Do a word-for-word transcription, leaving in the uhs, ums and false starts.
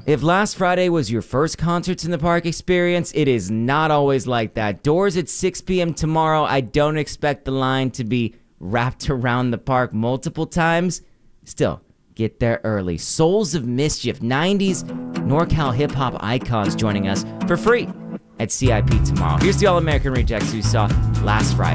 If last Friday was your first Concerts in the Park experience, it is not always like that. Doors at six p m tomorrow. I don't expect the line to be wrapped around the park multiple times. Still, get there early. Souls of Mischief, nineties NorCal hip-hop icons joining us for free at C I P tomorrow. Here's the All-American Rejects we saw last Friday.